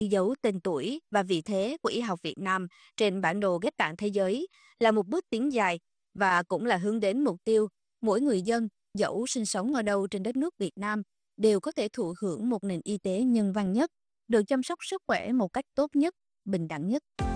Ghi dấu tên tuổi và vị thế của y học Việt Nam trên bản đồ ghép tạng thế giới là một bước tiến dài và cũng là hướng đến mục tiêu mỗi người dân, dẫu sinh sống ở đâu trên đất nước Việt Nam, đều có thể thụ hưởng một nền y tế nhân văn nhất, được chăm sóc sức khỏe một cách tốt nhất, bình đẳng nhất.